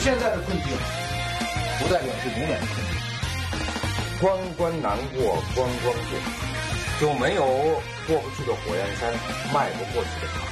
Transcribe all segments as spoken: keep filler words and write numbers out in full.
现在的困境，不代表是永远的困境。 关关难过关关过，就没有过不去的火焰山，迈不过去的坎。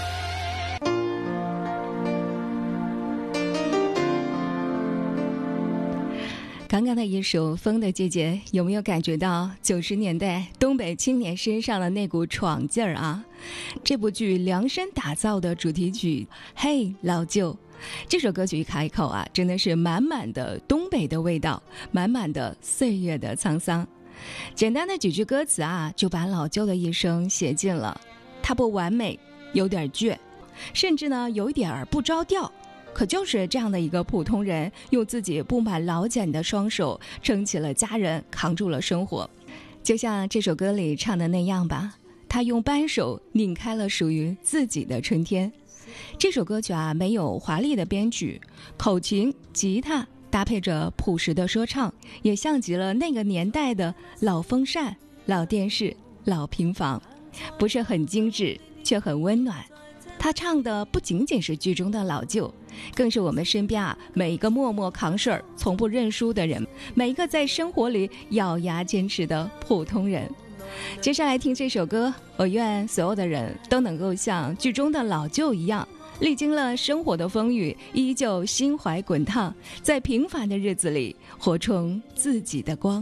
刚刚的一首《风的季节》，有没有感觉到九十年代东北青年身上的那股闯劲儿啊？这部剧量身打造的主题曲《嘿老舅》，这首歌曲一开口啊，真的是满满的东北的味道，满满的岁月的沧桑。简单的几句歌词啊，就把老舅的一生写尽了。他不完美，有点倔，甚至呢有一点不着调。可就是这样的一个普通人，用自己布满老茧的双手撑起了家人，扛住了生活。就像这首歌里唱的那样吧，他用扳手拧开了属于自己的春天。这首歌曲啊，没有华丽的编曲，口琴、吉他搭配着朴实的说唱，也像极了那个年代的老风扇、老电视、老平房，不是很精致，却很温暖。他唱的不仅仅是剧中的老舅，更是我们身边啊每一个默默扛事儿、从不认输的人，每一个在生活里咬牙坚持的普通人。接下来听这首歌，我愿所有的人都能够像剧中的老舅一样，历经了生活的风雨，依旧心怀滚烫，在平凡的日子里活出自己的光。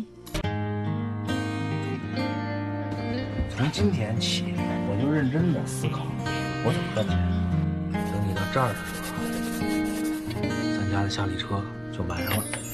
从今天起，我就认真的思考我怎么赚钱。 等你到这儿的时候，咱家的夏利车就买上了。